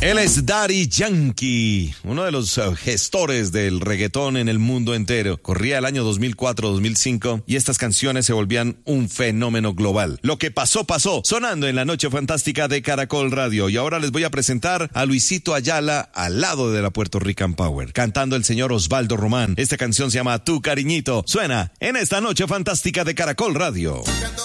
Él es Daddy Yankee, uno de los gestores del reggaetón en el mundo entero. Corría el año 2004-2005 y estas canciones se volvían un fenómeno global. Lo que pasó, pasó, sonando en la noche fantástica de Caracol Radio. Y ahora les voy a presentar a Luisito Ayala al lado de la Puerto Rican Power, cantando el señor Osvaldo Román. Esta canción se llama Tu Cariñito. Suena en esta noche fantástica de Caracol Radio.